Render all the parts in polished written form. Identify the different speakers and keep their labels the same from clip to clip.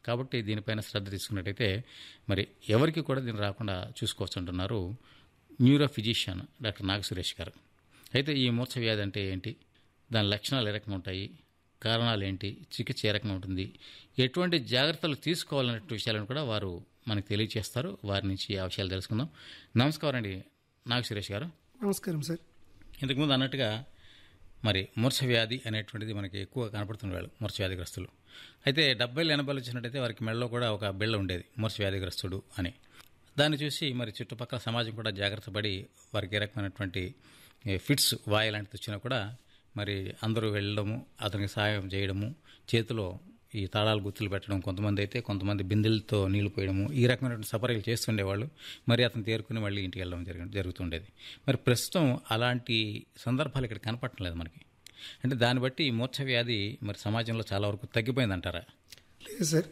Speaker 1: కాబట్టి దీనిపైన శ్రద్ధ తీసుకున్నట్టయితే మరి ఎవరికి కూడా దీన్ని రాకుండా చూసుకోవచ్చు అంటున్నారు న్యూరో ఫిజిషియన్ డాక్టర్ నాగ సురేష్ గారు. అయితే ఈ మూర్ఛ వ్యాధి అంటే ఏంటి, దాని లక్షణాలు ఏ రకంగా ఉంటాయి, కారణాలు ఏంటి, చికిత్స ఏ రకంగా ఉంటుంది, ఎటువంటి జాగ్రత్తలు తీసుకోవాలనే విషయాలను కూడా వారు మనకు తెలియజేస్తారు. వారి నుంచి ఆ విషయాలు తెలుసుకుందాం. నమస్కారం అండి నాగ సురేష్ గారు.
Speaker 2: నమస్కారం సార్.
Speaker 1: ఇంతకుముందు అన్నట్టుగా మరి మూర్ఛ వ్యాధి అనేటువంటిది మనకి ఎక్కువ కనపడుతున్న వాళ్ళు మూర్ఛ వ్యాధిగ్రస్తులు. అయితే 70, 80 వచ్చినట్టయితే వారికి మెడలో కూడా ఒక బిళ్ళ ఉండేది మూర్ఛ వ్యాధిగ్రస్తుడు అని. దాన్ని చూసి మరి చుట్టుపక్కల సమాజం కూడా జాగ్రత్త పడి వారికి ఏ రకమైనటువంటి ఫిట్స్ వాయి లాంటిది వచ్చినా కూడా మరి అందరూ వెళ్ళడము, అతనికి సహాయం చేయడము, చేతిలో ఈ తాళాలు గుర్తులు పెట్టడం, కొంతమంది బిందెలతో నీళ్లు పోయడము, ఈ రకమైనటువంటి సపర్యలు చేస్తుండేవాళ్ళు. మరి అతను తేరుకుని మళ్ళీ ఇంటికి వెళ్ళడం జరుగుతుండేది. మరి ప్రస్తుతం అలాంటి సందర్భాలు ఇక్కడ కనపడటం లేదు మనకి. అంటే దాన్ని బట్టి ఈ మూర్ఛ వ్యాధి మరి సమాజంలో చాలా వరకు తగ్గిపోయిందంటారా?
Speaker 2: లేదు సార్,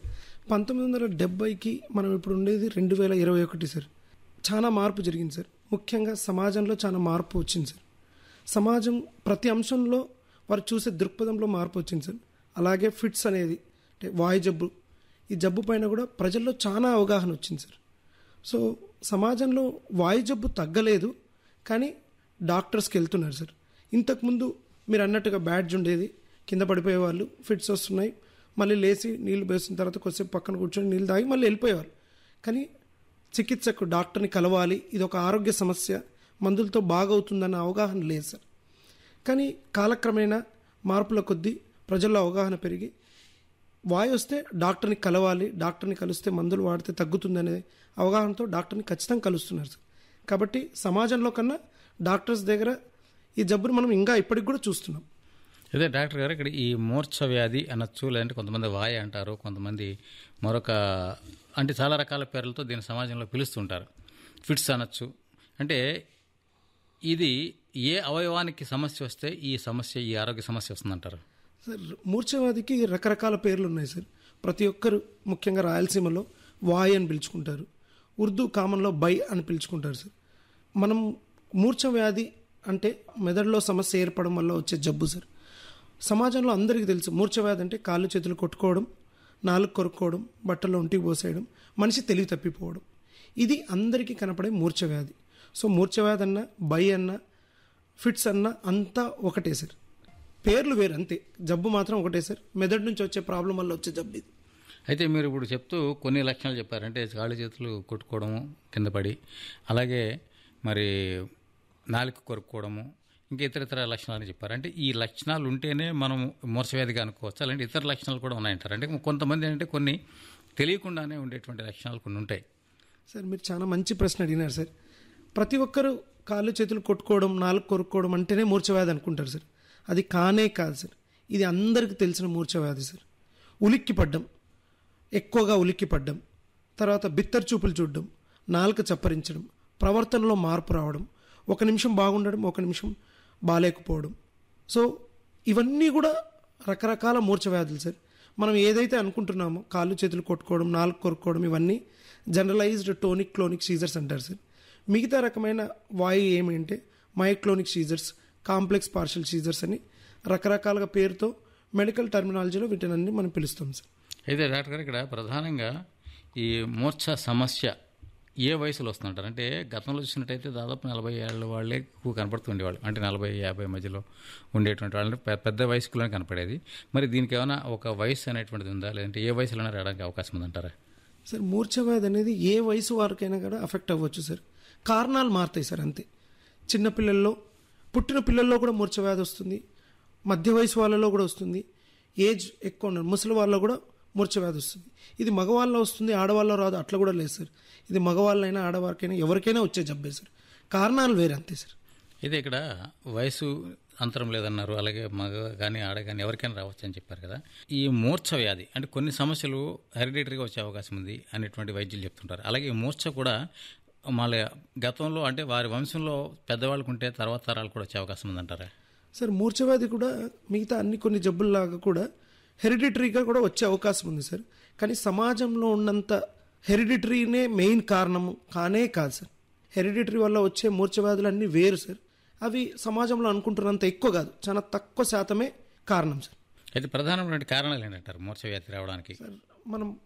Speaker 2: 1970కి మనం ఇప్పుడు ఉండేది 2021 సార్. చాలా మార్పు జరిగింది సార్. ముఖ్యంగా సమాజంలో చాలా మార్పు వచ్చింది సార్. సమాజం ప్రతి అంశంలో వారు చూసే దృక్పథంలో మార్పు వచ్చింది సార్. అలాగే ఫిట్స్ అనేది అంటే వాయు జబ్బు, ఈ జబ్బు పైన కూడా ప్రజల్లో చాలా అవగాహన వచ్చింది సార్. సో సమాజంలో వాయు జబ్బు తగ్గలేదు, కానీ డాక్టర్స్కి వెళ్తున్నారు సార్. ఇంతకుముందు మీరు అన్నట్టుగా బ్యాడ్జ్ ఉండేది, కింద పడిపోయేవాళ్ళు, ఫిట్స్ వస్తున్నాయి, మళ్ళీ లేచి నీళ్లు వేసిన తర్వాత కొద్దిసేపు పక్కన కూర్చొని నీళ్ళు తాగి మళ్ళీ వెళ్ళిపోయేవారు. కానీ చికిత్సకు డాక్టర్ని కలవాలి, ఇది ఒక ఆరోగ్య సమస్య, మందులతో బాగవుతుందన్న అవగాహన లేదు సార్. కానీ కాలక్రమేణా మార్పుల కొద్దీ ప్రజల్లో అవగాహన పెరిగి వాయు వస్తే డాక్టర్ని కలవాలి, డాక్టర్ని కలిస్తే మందులు వాడితే తగ్గుతుందనే అవగాహనతో డాక్టర్ని ఖచ్చితంగా కలుస్తున్నారు సార్. కాబట్టి సమాజంలో కన్నా డాక్టర్స్ దగ్గర ఈ జబ్బును మనం ఇంకా ఇప్పటికి కూడా చూస్తున్నాం.
Speaker 1: అదే డాక్టర్ గారు, ఇక్కడ ఈ మూర్ఛ వ్యాధి అనొచ్చు, లేదంటే కొంతమంది వాయి అంటారు, కొంతమంది మరొక అంటే చాలా రకాల పేర్లతో దీన్ని సమాజంలో పిలుస్తుంటారు. ఫిట్స్ అనొచ్చు. అంటే ఇది ఏ అవయవానికి సమస్య వస్తే ఈ ఆరోగ్య సమస్య వస్తుందంటారు?
Speaker 2: సార్, మూర్ఛవ్యాధికి రకరకాల పేర్లు ఉన్నాయి సార్. ప్రతి ఒక్కరు ముఖ్యంగా రాయలసీమలో వాయ్ అని పిలుచుకుంటారు, ఉర్దూ కామన్లో బై అని పిలుచుకుంటారు సార్. మనం మూర్ఛవ్యాధి అంటే మెదడులో సమస్య ఏర్పడడం వల్ల వచ్చే జబ్బు సార్. సమాజంలో అందరికీ తెలుసు మూర్ఛవ్యాధి అంటే కాళ్ళు చేతులు కొట్టుకోవడం, నాలుగు కొరుక్కోవడం, బట్టల్లో ఒంటికి పోసేయడం, మనిషి తెలివి తప్పిపోవడం, ఇది అందరికీ కనపడే మూర్ఛవ్యాధి. సో మూర్ఛవ్యాధి అన్న, బై అన్న, ఫిట్స్ అన్న అంతా ఒకటే సార్. పేర్లు వేరు అంతే, జబ్బు మాత్రం ఒకటే సార్. మెదడు నుంచి వచ్చే ప్రాబ్లం వల్ల వచ్చే జబ్బు ఇది.
Speaker 1: అయితే మీరు ఇప్పుడు చెప్తూ కొన్ని లక్షణాలు చెప్పారంటే కాళ్ళు చేతులు కొట్టుకోవడము, కింద పడి, అలాగే మరి నాలుక కొరుక్కోవడము, ఇంకా ఇతర లక్షణాలు చెప్పారు. అంటే ఈ లక్షణాలు ఉంటేనే మనం మూర్ఛవ్యాధిగా అనుకోవచ్చు, అలాంటి ఇతర లక్షణాలు కూడా ఉన్నాయంటారు? అంటే కొంతమంది ఏంటంటే కొన్ని తెలియకుండానే ఉండేటువంటి లక్షణాలు కొన్ని ఉంటాయి.
Speaker 2: సార్, మీరు చాలా మంచి ప్రశ్న అడిగినారు సార్. ప్రతి ఒక్కరూ కాళ్ళు చేతులు కొట్టుకోవడం, నాలుగు కొరుక్కోవడం అంటేనే మూర్ఛవ్యాధి అనుకుంటారు సార్. అది కానే కాదు సార్. ఇది అందరికీ తెలిసిన మూర్ఛవ్యాధి సార్. ఉలిక్కి పడ్డం, ఎక్కువగా ఉలిక్కి పడ్డం, తర్వాత బిత్తర్ చూపులు చూడడం, నాలుక చప్పరించడం, ప్రవర్తనలో మార్పు రావడం, ఒక నిమిషం బాగుండడం, ఒక నిమిషం బాలేకపోవడం. సో ఇవన్నీ కూడా రకరకాల మూర్ఛవ్యాధులు సార్. మనం ఏదైతే అనుకుంటున్నామో కాళ్ళు చేతులు కొట్టుకోవడం, నాలుగు కొరుక్కోవడం, ఇవన్నీ జనరలైజ్డ్ టోనిక్ క్లోనిక్ సీజర్స్ అంటారు సార్. మిగతా రకమైన వాయు ఏమంటే myoclonic scissors, complex partial scissors అని రకరకాలుగా పేరుతో మెడికల్ టర్మినాలజీలో వీటినన్నీ మనం పిలుస్తాం సార్.
Speaker 1: అయితే డాక్టర్ గారు, ఇక్కడ ప్రధానంగా ఈ మూర్ఛ సమస్య ఏ వయసులో వస్తుంటారు? అంటే గతంలో చూసినట్టయితే దాదాపు 40 ఏళ్ళ వాళ్ళే ఎక్కువ కనపడుతుండేవాళ్ళు. అంటే 40-50 మధ్యలో ఉండేటువంటి వాళ్ళని పెద్ద వయస్కులోనే కనపడేది. మరి దీనికి ఏమైనా ఒక వయసు అనేటువంటిది ఉందా, లేదంటే ఏ వయసులోనే రావడానికి అవకాశం ఉందంటారా?
Speaker 2: సార్, మూర్ఛవ్యాధి అనేది ఏ వయసు వారికైనా కూడా అఫెక్ట్ అవ్వచ్చు సార్. కారణాలు మారుతాయి సార్ అంతే. చిన్నపిల్లల్లో, పుట్టిన పిల్లల్లో కూడా మూర్ఛవ్యాధి వస్తుంది, మధ్య వయసు వాళ్ళలో కూడా వస్తుంది, ఏజ్ ఎక్కువ ఉన్న ముసలి వాళ్ళలో కూడా మూర్ఛవ్యాధి వస్తుంది. ఇది మగవాళ్ళలో వస్తుంది, ఆడవాళ్ళలో రాదు అట్లా కూడా లేదు సార్. ఇది మగవాళ్ళైనా ఆడవారికైనా ఎవరికైనా వచ్చే జబ్బే సార్. కారణాలు వేరే అంతే సార్.
Speaker 1: అయితే ఇక్కడ వయసు అంతరం లేదన్నారు, అలాగే మగ కానీ ఆడ కానీ ఎవరికైనా రావచ్చు అని చెప్పారు కదా. ఈ మూర్ఛ వ్యాధి అంటే కొన్ని సమస్యలు హెరిడిటరీగా వచ్చే అవకాశం ఉంది అనేటువంటి వైద్యులు చెప్తుంటారు. అలాగే ఈ మూర్ఛ కూడా మళ్ళీ గతంలో అంటే వారి వంశంలో పెద్దవాళ్ళకు ఉంటే తర్వాత తరాలు కూడా వచ్చే అవకాశం ఉందంటారా?
Speaker 2: సార్, మూర్ఛవ్యాధి కూడా మిగతా కొన్ని జబ్బుల్లాగా కూడా హెరిడిటరీగా కూడా వచ్చే అవకాశం ఉంది సార్. కానీ సమాజంలో ఉన్నంత హెరిడిటరీనే మెయిన్ కారణము కానే కాదు సార్. హెరిడిటరీ వల్ల వచ్చే మూర్ఛవ్యాధులు అన్నీ వేరు సార్. అవి సమాజంలో అనుకుంటున్నంత ఎక్కువ కాదు, చాలా తక్కువ శాతమే కారణం సార్.
Speaker 1: అయితే ప్రధానమైన కారణాలు ఏంటంటారు మూర్ఛవ్యాధి రావడానికి?
Speaker 2: సార్, మనం